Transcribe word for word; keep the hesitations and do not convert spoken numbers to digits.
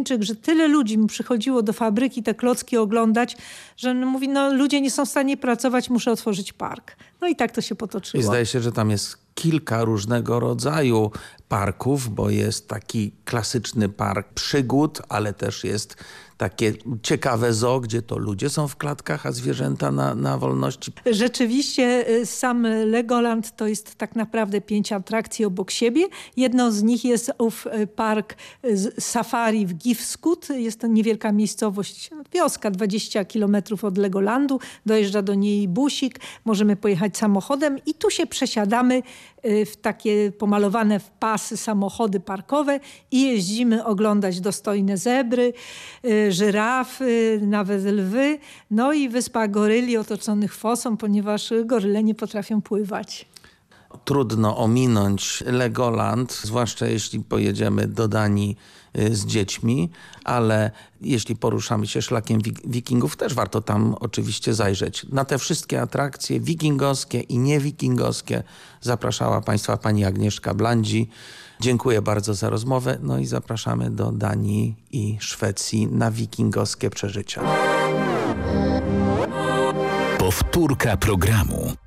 Duńczyk, że tyle ludzi mu przychodziło do fabryki te klocki oglądać, że no, mówi, no ludzie nie są w stanie pracować, muszę otworzyć park. No i tak to się potoczyło. I zdaje się, że tam jest kilka różnego rodzaju parków, bo jest taki klasyczny park przygód, ale też jest takie ciekawe zoo, gdzie to ludzie są w klatkach, a zwierzęta na, na wolności. Rzeczywiście sam Legoland to jest tak naprawdę pięć atrakcji obok siebie. Jedną z nich jest ów park safari w Gifskut. Jest to niewielka miejscowość, wioska dwadzieścia kilometrów od Legolandu. Dojeżdża do niej busik, możemy pojechać samochodem i tu się przesiadamy w takie pomalowane w pasy samochody parkowe i jeździmy oglądać dostojne zebry, żyrafy, nawet lwy, no i wyspa goryli otoczonych fosą, ponieważ goryle nie potrafią pływać. Trudno ominąć Legoland, zwłaszcza jeśli pojedziemy do Danii z dziećmi, ale jeśli poruszamy się szlakiem wikingów, też warto tam oczywiście zajrzeć. Na te wszystkie atrakcje wikingowskie i niewikingowskie zapraszała Państwa pani Agnieszka Blandzi. Dziękuję bardzo za rozmowę, no i zapraszamy do Danii i Szwecji na wikingowskie przeżycia. Powtórka programu.